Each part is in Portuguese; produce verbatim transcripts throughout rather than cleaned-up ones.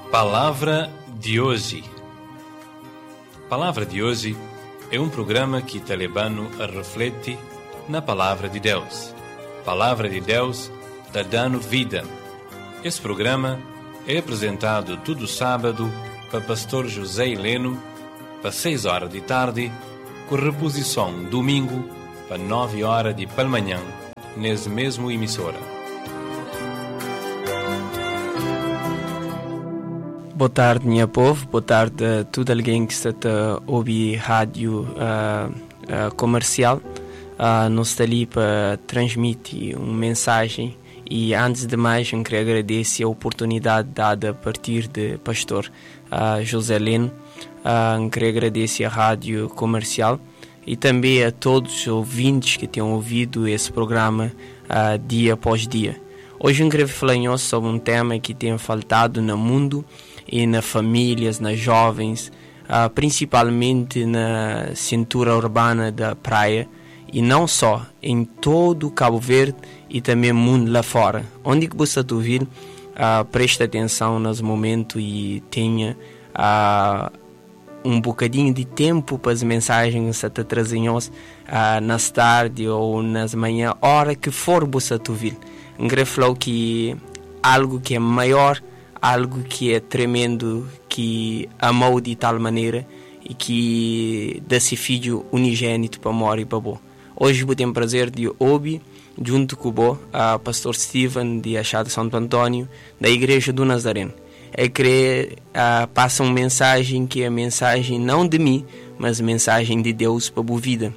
Palavra de hoje. Palavra de hoje é um programa que te leva a refletir na Palavra de Deus. Palavra de Deus está dando vida. Esse programa é apresentado todo sábado para pastor José Heleno, para seis horas de tarde, com reposição domingo, para nove horas de pela manhã, nesse mesmo emissora. Boa tarde, minha povo. Boa tarde a todo alguém que está a ouvir rádio uh, uh, comercial. Uh, nós estamos ali para transmitir uma mensagem e, antes de mais, eu queria agradecer a oportunidade dada a partir de pastor uh, José Heleno. Uh, eu queria agradecer a rádio comercial e também a todos os ouvintes que tenham ouvido esse programa uh, dia após dia. Hoje eu queria falar sobre um tema que tem faltado no mundo e nas famílias, nas jovens, uh, principalmente na cintura urbana da praia, e não só, em todo Cabo Verde e também mundo lá fora. Onde que você está ouvindo, uh, preste atenção nesse momento e tenha uh, um bocadinho de tempo para as mensagens que você está trazendo uh, nas tardes ou nas manhãs, hora que for você está ouvindo. Eu queria falar que algo que é maior, algo que é tremendo, que amou de tal maneira e que dá-se filho unigênito para amor e para bom. Hoje eu tenho o prazer de ouvir, junto com o a pastor Steven de Achado Santo Antônio, da Igreja do Nazareno. É que uh, passa uma mensagem que é a mensagem não de mim, mas a mensagem de Deus para a boa vida.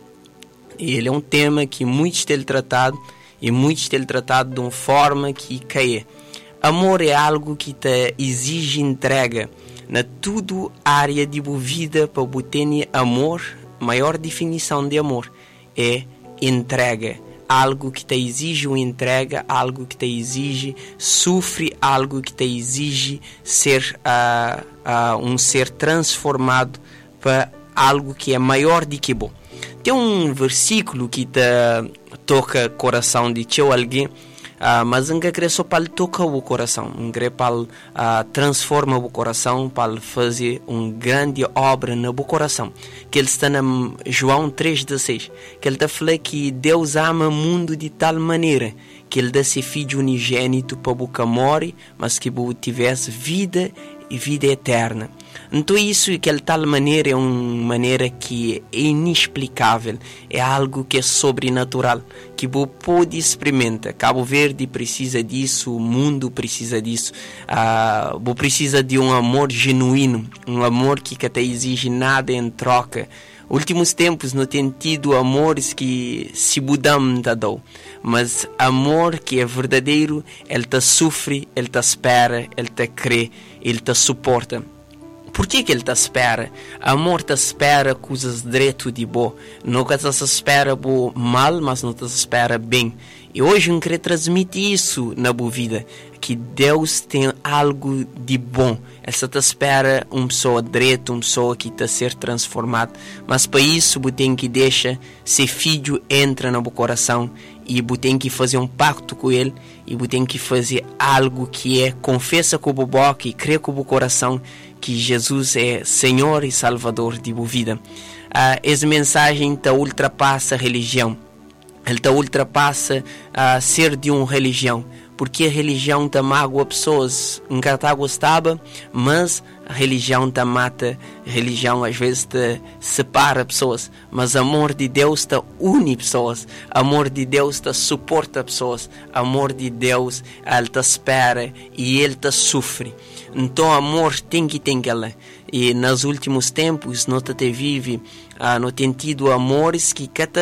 E ele é um tema que muitos têm tratado e muitos têm tratado de uma forma que cai. Amor é algo que te exige entrega. Na tudo área de boa vida, para obter amor, maior definição de amor é entrega. Algo que te exige uma entrega, algo que te exige sofrer, algo que te exige ser uh, uh, um ser transformado para algo que é maior do que bom. Tem um versículo que te toca o coração de teu alguém, Uh, mas não quer só para tocar o coração, não quer para uh, transformar o coração, para fazer uma grande obra no coração. Que ele está em João três dezesseis, que ele está falando que Deus ama o mundo de tal maneira que ele dá seu filho unigênito para que morre, mas que tivesse vida e vida eterna. Então isso que de tal maneira é uma maneira que é inexplicável, é algo que é sobrenatural, que você pode experimentar. Cabo Verde precisa disso, o mundo precisa disso. Uh, você precisa de um amor genuíno, um amor que não te exige nada em troca. Últimos tempos não tem tido amores que se budam te dão, mas amor que é verdadeiro, ele te sofre, ele te espera, ele te crê, ele te suporta. Por que que ele te espera? Amor te espera coisas direito de bom. Nunca te espera bo mal, mas não te espera bem. E hoje eu quero transmitir isso na boa vida, que Deus tem algo de bom. Ele só te espera uma pessoa direita, uma pessoa que está a ser transformada. Mas para isso, você tem que deixar seu filho entrar no seu coração e você tem que fazer um pacto com ele e você tem que fazer algo que é confessa com o boca e crê com o coração que Jesus é Senhor e Salvador de sua vida. Uh, essa mensagem te ultrapassa a religião. Ele te ultrapassa a uh, ser de uma religião. Porque a religião te magoa pessoas. Nunca te gostava, mas a religião te mata. A religião às vezes te separa pessoas. Mas o amor de Deus te une pessoas. O amor de Deus te suporta pessoas. O amor de Deus, Ele te espera e Ele te sofre. Então o amor tem que ter ela. E nos últimos tempos não te vive, uh, não tem tido amores que te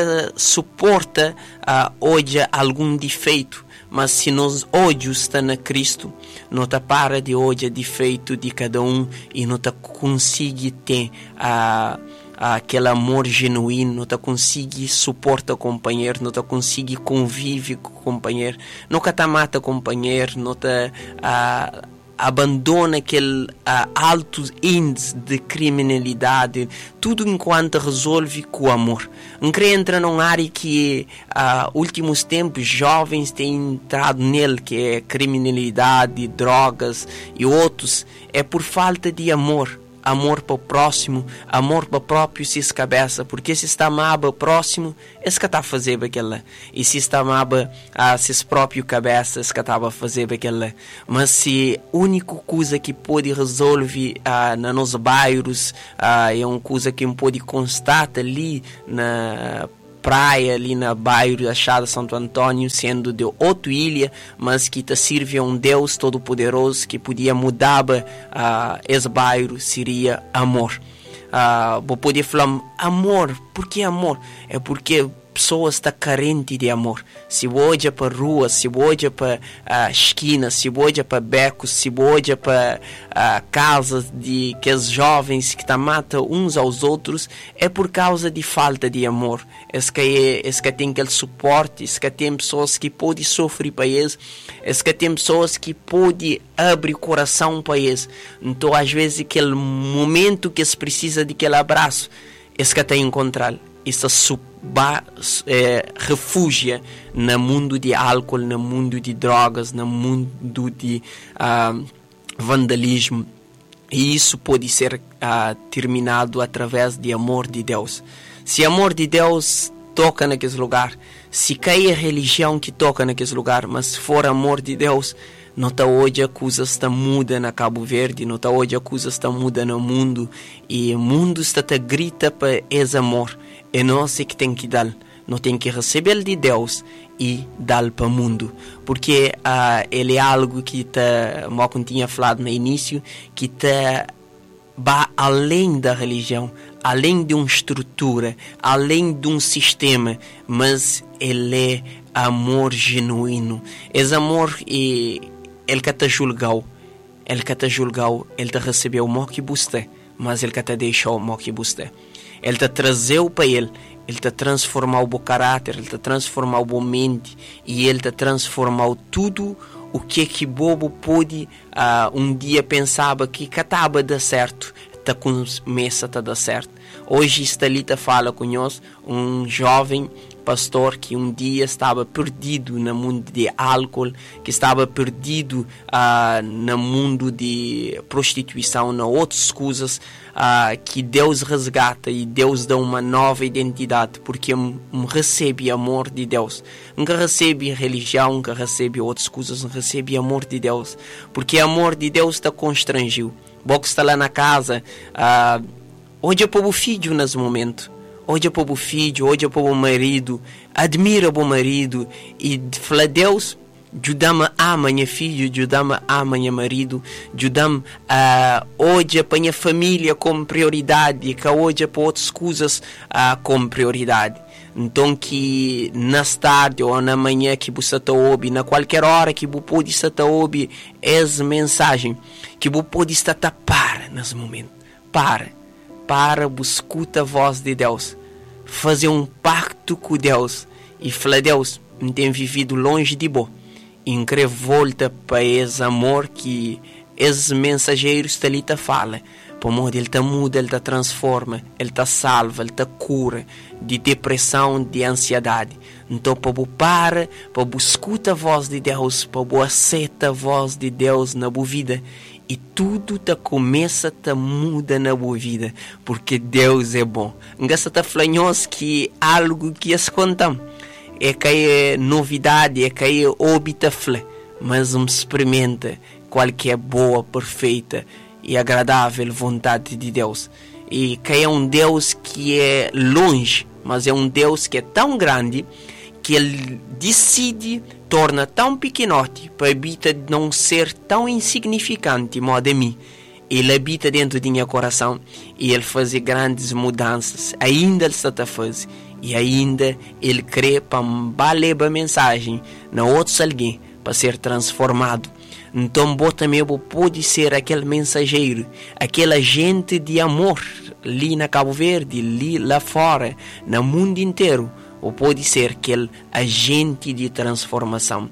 suporta uh, hoje algum defeito. Mas se nos ódios está na Cristo, não te para de odiar defeito de cada um e não te consegue ter uh, aquele amor genuíno, não te consegue suportar o companheiro, não te consegue conviver com o companheiro, nunca te mata o companheiro, não te uh, abandona aquele uh, alto índice de criminalidade, tudo enquanto resolve com o amor. Não queria entrar numa área que, uh, últimos tempos, jovens têm entrado nele, que é criminalidade, drogas e outros. É por falta de amor. Amor para o próximo, amor para o próprio se cabeça, porque se está amando o próximo, é que está a fazer aquela, e se está amando a si próprio cabeça, é que está a fazer aquela. Mas se a única coisa que pode resolver uh, nos nossos bairros uh, é uma coisa que pode constatar ali na praia, ali na bairro da Chada Santo Antônio, sendo de outra ilha, mas que te sirve a um Deus todo-poderoso que podia mudar uh, esse bairro, seria amor. Uh, vou poder falar amor, por que amor? É porque pessoas estão carentes de amor. Se olha para a rua, se olha para a esquina, se olha para becos, se olha para uh, casas de que os jovens que matam uns aos outros, é por causa de falta de amor. É que, é, é que tem aquele suporte, é que tem pessoas que podem sofrer para eles, é que tem pessoas que podem abrir o coração para eles. Então, às vezes, aquele momento que se precisa de aquele abraço, é que tem que encontrar. Isso suba, é, refugia no mundo de álcool, no mundo de drogas, no mundo de uh, vandalismo. E isso pode ser uh, terminado através de amor de Deus. Se amor de Deus toca naquele lugar, se cai a religião que toca naquele lugar, mas se for amor de Deus, não está hoje a coisa está muda na Cabo Verde, não está hoje a coisa está muda no mundo, e o mundo está a grita para esse amor. É nós que tem que dar, não tem que receber de Deus e dar para o mundo, porque uh, ele é algo que tá, como tinha falado no início, que está vai além da religião, além de uma estrutura, além de um sistema, mas ele é amor genuíno. Esse amor, é, ele que te julgou, ele que te julgou, ele te recebeu o que você, mas ele que te deixou o que você. Ele te trazeu para ele, ele te transformou o caráter, ele te transformou a mente, e ele te transformou tudo o que que bobo pôde uh, um dia pensava que estava a dar certo, te começa a dar certo. Hoje Estelita fala conosco, um jovem pastor que um dia estava perdido no mundo de álcool, que estava perdido uh, no mundo de prostituição, na outras coisas, uh, que Deus resgata e Deus dá uma nova identidade, porque um, um recebe amor de Deus. Nunca recebe religião, nunca recebe outras coisas, não recebe amor de Deus, porque amor de Deus te constrangiu. Você está lá na casa, uh, hoje é para o filho nesse momento. Olha para o filho, olha para o marido, admira o marido e fala: Deus, ajuda-me a amar minha filho, ajuda-me a amar meu marido, ajuda-me a olhar para minha família como prioridade, que olha para outras coisas uh, como prioridade. Então que na tarde ou na manhã que você está ouvindo, na qualquer hora que você pode estar ouvindo essa mensagem, que você pode estar a para nesse momento, para, para, escuta a voz de Deus. Fazer um pacto com Deus e falar: Deus, me tem vivido longe de bom, e querer volta para esse amor que esses mensageiros ali te falam. Por amor, ele te muda, ele te transforma, ele te salva, ele te cura de depressão, de ansiedade. Então, para você para, para você escuta a voz de Deus, para você aceita a voz de Deus na sua vida, e tudo te começa a muda na boa vida, porque Deus é bom. Engasta te flanhos que algo que se conta é que é novidade, é que é óbita fle, mas um experimenta qualquer boa, perfeita e agradável vontade de Deus. E que é um Deus que é longe, mas é um Deus que é tão grande que ele decide, torna tão pequenote para habita de não ser tão insignificante modo de mim. Ele habita dentro de meu coração e ele faz grandes mudanças. Ainda ele está a fazer e ainda ele crê para valer a mensagem na outros alguém para ser transformado. Então você também pode ser aquele mensageiro, aquele agente de amor ali na Cabo Verde, ali lá fora, no mundo inteiro. Ou pode ser aquele agente de transformação.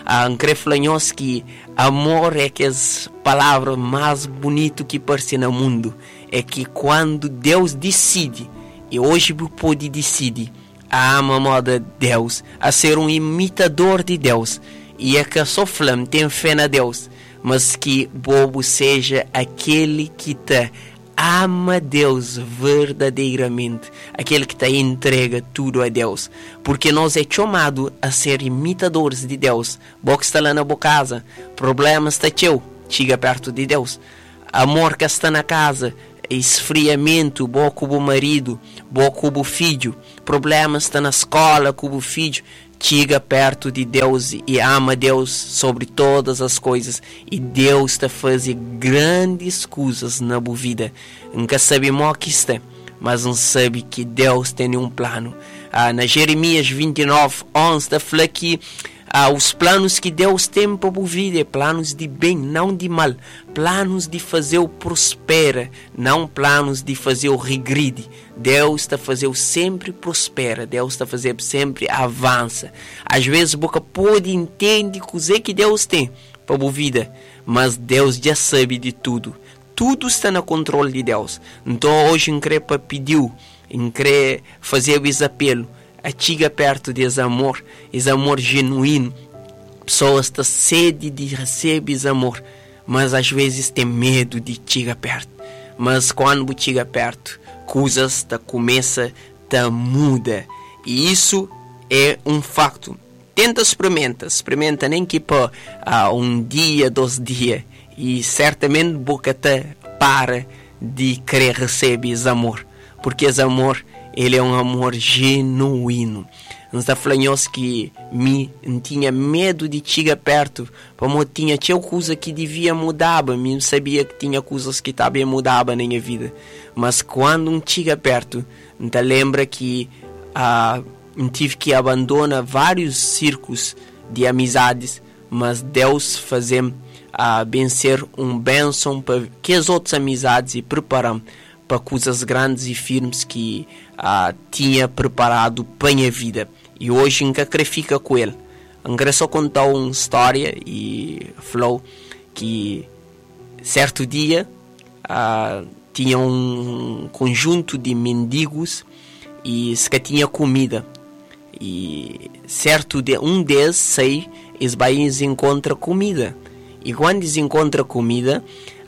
Ah, querer falar que amor é que as palavras mais bonitas que aparecem no mundo. É que quando Deus decide, e hoje pode decidir, a amar de Deus, a ser um imitador de Deus, e é que só falamos, tem fé na Deus, mas que bobo seja aquele que te ama Deus verdadeiramente, aquele que te entrega tudo a Deus, porque nós é chamado a ser imitadores de Deus. Boa que está lá na boa casa, problema está teu, chega perto de Deus. Amor que está na casa, esfriamento, boa com o marido, boa com o filho, problemas está na escola com o filho, chega perto de Deus e ama Deus sobre todas as coisas, e Deus está fazendo grandes coisas na tua vida. Nunca sabemos o que está, mas não sabe que Deus tem um plano. Ah, na Jeremias vinte e nove, onze está falando que ah, os planos que Deus tem para a tua vida é planos de bem, não de mal, planos de fazer o prospera, não planos de fazer o regride. Deus está fazendo sempre prospera, Deus está fazendo sempre avança. Às vezes você pode entender o que Deus tem para a tua vida, mas Deus já sabe de tudo. Tudo está no controle de Deus. Então hoje eu quero pedir, eu quero fazer esse apelo. A chega perto desse amor, esse amor genuíno. Pessoas têm sede de receber esse amor, mas às vezes tem medo de chegar perto. Mas quando chega perto, coisas tá começa a mudar. E isso é um facto. Tenta experimentar, experimenta nem que por uh, um dia, dois dias, e certamente boca te para de querer receber esse amor, porque esse amor ele é um amor genuíno. Nós está falando que me tinha medo de chegar perto, como tinha tinha coisa que devia mudar, me sabia que tinha coisas que estavam mudando na minha vida. Mas quando um chega perto, então lembra que ah, tive que abandonar vários círculos de amizades, mas Deus fazem a vencer um bênção para que as outras amizades e preparam para coisas grandes e firmes que ah, tinha preparado para a minha vida. E hoje nunca quero ficar com ele. Nunca só contar uma história e falou que certo dia ah, tinha um conjunto de mendigos e se que tinha comida. E certo dia, um deles sai, eles bainhos encontra comida. E quando eles encontram comida,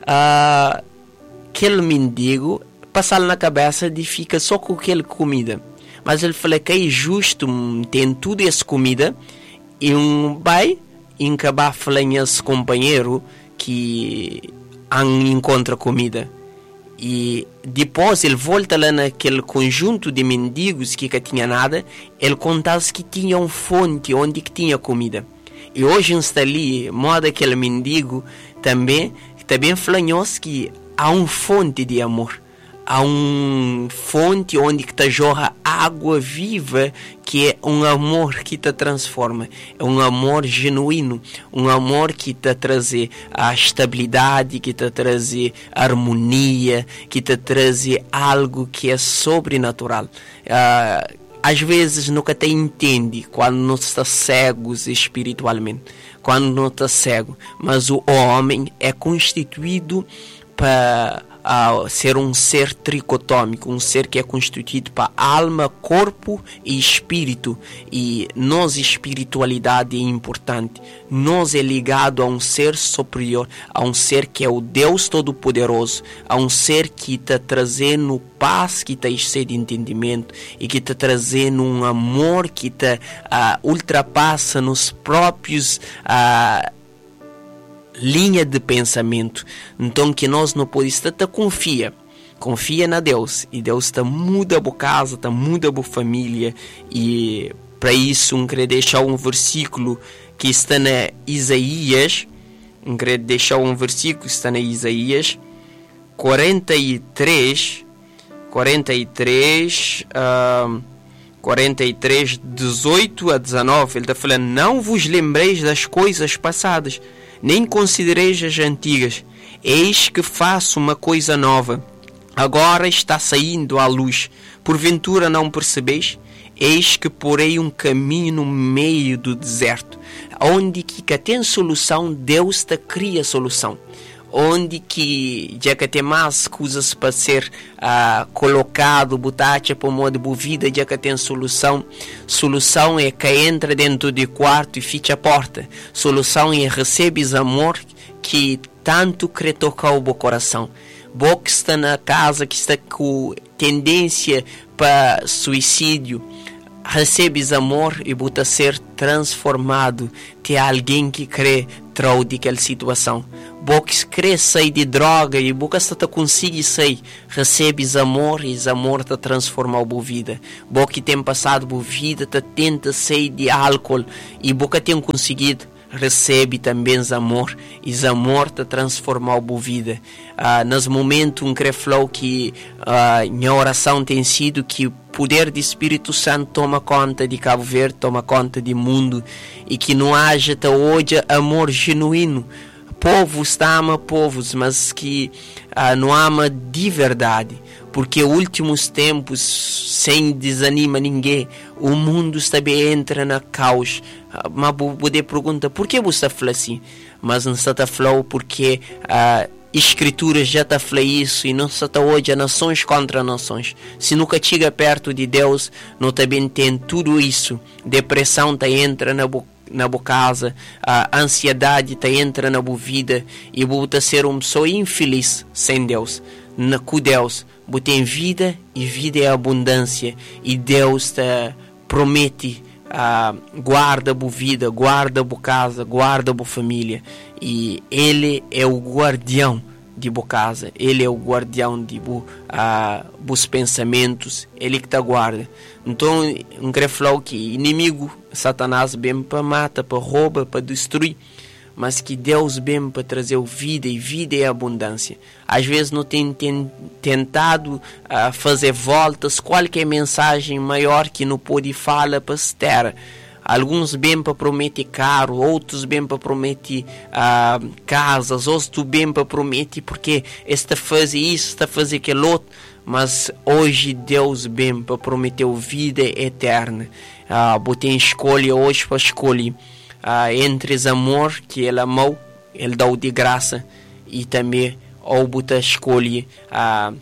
ah, aquele mendigo passa na cabeça de ficar só com aquela comida. Mas ele fala que é justo ter tudo essa comida e um vai acabar falando a esse companheiro que encontra comida. E depois ele volta lá naquele conjunto de mendigos que não tinha nada, ele conta-se que tinha uma fonte onde que tinha comida. E hoje está ali, moda aquele mendigo também, também falando que há uma fonte de amor. Há uma fonte onde está jorra água viva, que é um amor que te transforma. É um amor genuíno, um amor que te traz a estabilidade, que te traz a harmonia, que te traz algo que é sobrenatural. Uh, às vezes nunca te entende quando não está cegos espiritualmente, quando não está cego, mas o homem é constituído para a ser um ser tricotômico, um ser que é constituído para alma, corpo e espírito. E nós, espiritualidade é importante. Nós é ligado a um ser superior, a um ser que é o Deus Todo-Poderoso, a um ser que está trazendo paz, que está cheio de entendimento e que está trazendo um amor que está uh, ultrapassa nos próprios uh, linha de pensamento. Então que nós não podemos estar, confia confia na Deus, e Deus está muda a casa, está muda a família. E para isso eu quero deixar um versículo que está na Isaías, eu quero deixar um versículo que está na Isaías quarenta e três quarenta e três uh, quarenta e três, dezoito a dezenove. Ele está falando: não vos lembreis das coisas passadas, nem considereis as antigas. Eis que faço uma coisa nova, agora está saindo à luz. Porventura não percebeis? eis que porei um caminho no meio do deserto. Onde que, que tem solução, Deus te cria solução. Onde que já que tem mais coisas para ser uh, colocado, botacha para o modo de vida, já que tem solução. Solução é que entra dentro do quarto e fecha a porta. Solução é recebes amor que tanto quer tocar o coração. Você que está na casa, que está com tendência para suicídio, recebes amor e você ser transformado. Tem alguém que crê trau daquela situação. Você que crê sair de droga e você está conseguir sair, recebes amor e esse amor te transforma a sua vida. Você que tem passado a sua vida, te tenta sair de álcool e você tem conseguido, recebe também esse amor e esse amor te transforma a sua vida. Uh, nesse momento, um crê falou que uh, minha oração tem sido que o poder do Espírito Santo toma conta de Cabo Verde, toma conta do mundo e que não haja até hoje amor genuíno. Povos tá ama povos, mas que uh, não ama de verdade, porque últimos tempos, sem desanima ninguém, o mundo também entra na caos. Uh, mas você pergunta, por que você fala assim? Mas não está falando porque a uh, Escritura já está falando isso e não está hoje nações contra nações. Se nunca chega perto de Deus, não também tem tudo isso. Depressão tá entra na boca. na boa casa, a ansiedade te entra na boa vida e você ser uma pessoa infeliz sem Deus. Na, com Deus, você tem vida e vida é abundância e Deus te promete uh, guarda a boa vida, guarda a boa casa, guarda a boa família e Ele é o guardião de boa casa, Ele é o guardião de bo, uh, bons pensamentos, Ele que te guarda. Então, um quer falar que inimigo, Satanás vem para matar, para roubar, para destruir, mas que Deus vem para trazer vida e vida é abundância. Às vezes não tem, tem tentado uh, fazer voltas, qualquer mensagem maior que não pode falar para a terra. Alguns bem para prometer caro, outros bem para prometer uh, casas, outros bem para prometer porque está fazer isso, está fazer aquele outro. Mas hoje Deus bem para prometer vida eterna. Uh, você tem escolha hoje para escolher uh, entre esse amor que Ele amou, Ele dá de graça, e também ou você escolhe uh,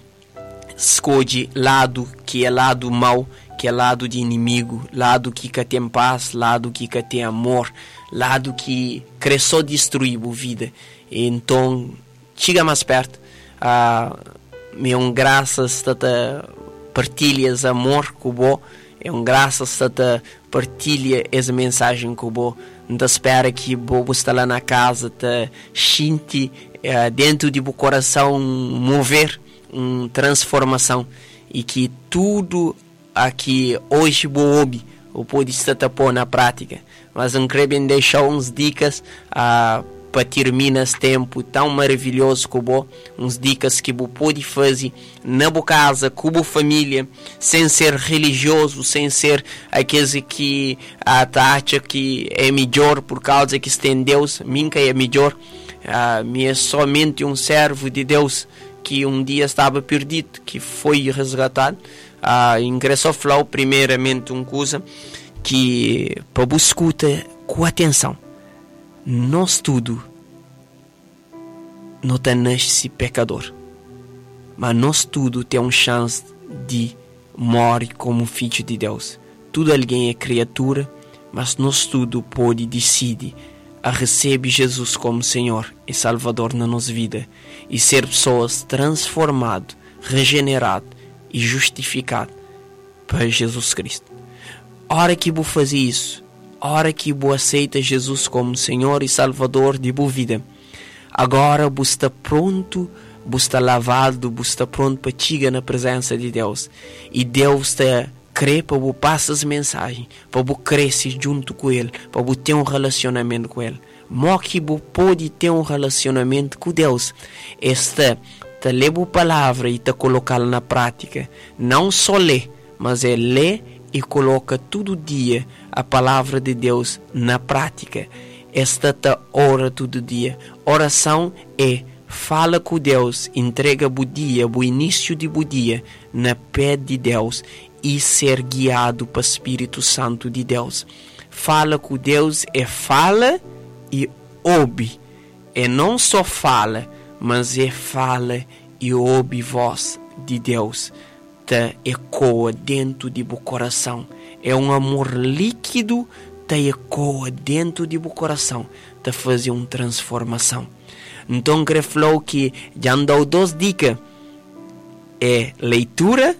escolhe lado que é lado mau, que é lado de inimigo, lado que tem paz, lado que tem amor, lado que quer só destruir a vida. Então, chega mais perto. Uh, é um graças que partilhas amor com você, é um graças que partilha essa mensagem com você. Não espera que você está lá na casa, te sente uh, dentro de seu coração mover uma transformação e que tudo aqui hoje você ouve, ou pode estar pôr na prática. Mas não quero deixar uns dicas uh, para terminar esse tempo tão maravilhoso com você, uns dicas que você pode fazer na sua casa, com a sua família, sem ser religioso, sem ser aquele que acha que é melhor por causa que está em Deus. Minha é melhor, uh, me é somente um servo de Deus que um dia estava perdido, que foi resgatado. Uh, ingressou a falar primeiramente uma coisa que para você escuta com atenção. Nós tudo não tem nasce pecador, mas nós tudo tem uma chance de morrer como filho de Deus. Tudo alguém é criatura, mas nós tudo pode decidir a receber Jesus como Senhor e Salvador na nossa vida e ser pessoas transformadas, regeneradas e justificadas para Jesus Cristo. A hora que você faz isso, a hora que você aceita Jesus como Senhor e Salvador de sua vida, agora você está pronto, você está lavado, você está pronto para chegar na presença de Deus. E Deus está crê para você passar as mensagens, para você crescer junto com Ele, para você ter um relacionamento com Ele. Mas que você pode ter um relacionamento com Deus, esta te ler a palavra e te colocá-la na prática. Não só ler, mas é ler e coloca todo dia a palavra de Deus na prática. Esta te ora todo dia. Oração é fala com Deus, entrega o dia, o início de o dia na pé de Deus e ser guiado pelo Espírito Santo de Deus. Fala com Deus é fala e ouve. É não só fala, mas é fala e ouve voz de Deus. Te ecoa dentro de seu coração. É um amor líquido, te ecoa dentro de seu coração. Te faz uma transformação. Então, ele falou que já deu duas dicas. É leitura,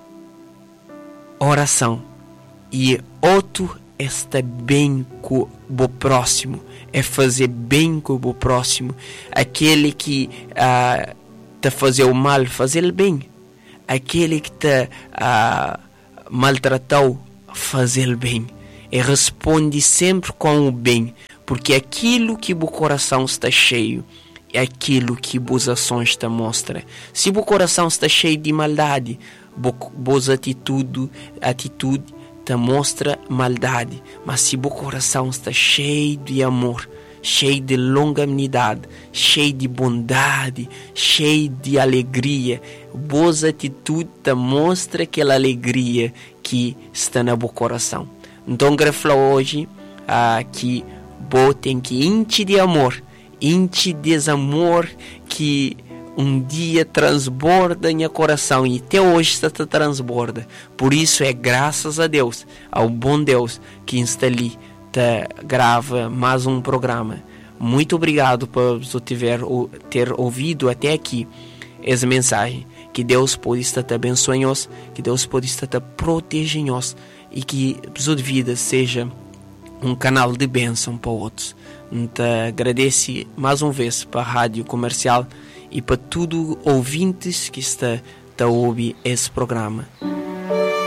oração. E outro é estar bem com o próximo. É fazer bem com o próximo. Aquele que uh, te fazer o mal, fazer o bem. Aquele que te uh, maltratou, fazer o bem. E responde sempre com o bem. Porque aquilo que o coração está cheio, é aquilo que boas ações te mostra. Se o coração está cheio de maldade, boas atitudes, atitude te mostra maldade. Mas se o coração está cheio de amor, cheio de longanimidade, cheio de bondade, cheio de alegria, boas atitudes te mostra aquela alegria que está no seu coração. Então, eu falo hoje ah, que você tem que encher de amor, enche desamor que um dia transborda em coração e até hoje está transborda. Por isso é graças a Deus, ao bom Deus que está ali, te grava mais um programa. Muito obrigado por você ter, ter ouvido até aqui essa mensagem. Que Deus pode estar te abençoando, que Deus pode estar te protegendo e que a sua vida seja um canal de bênção para outros. Te agradeço mais uma vez para a Rádio Comercial e para todos os ouvintes que estão a ouvir esse programa.